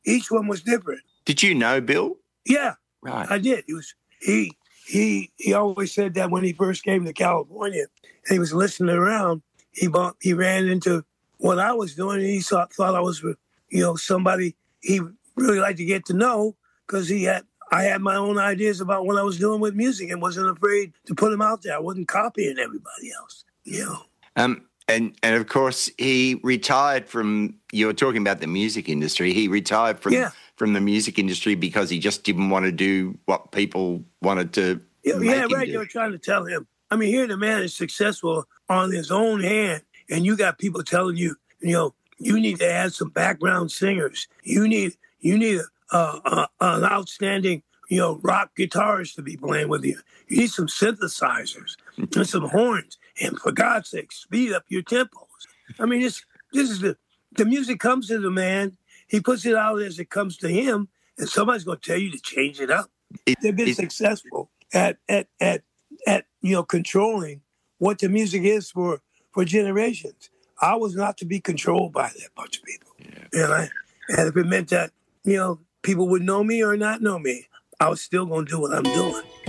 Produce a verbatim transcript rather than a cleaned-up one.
each one was different. Did you know Bill? Yeah, right. I did. He was he he he always said that when he first came to California and he was listening around, he bought, he ran into what I was doing, and he thought thought I was, you know, somebody he really liked to get to know, because he had I had my own ideas about what I was doing with music and wasn't afraid to put them out there. I wasn't copying everybody else, you know. Um, and and of course he retired from. You were talking about the music industry. He retired from yeah. from the music industry because he just didn't want to do what people wanted to. Yeah, make yeah him right. do. They were trying to tell him. I mean, here the man is successful on his own hand, and you got people telling you, you know, you need to add some background singers. You need you need a, a, an outstanding, you know, rock guitarist to be playing with you. You need some synthesizers and some horns. And for God's sake, speed up your tempos. I mean, this this is the the music comes to the man. He puts it out as it comes to him, and somebody's going to tell you to change it up. It, They've been it, successful at at at at you know controlling what the music is for for generations. I was not to be controlled by that bunch of people, yeah. and I and if it meant that you know people would know me or not know me, I was still going to do what I'm doing.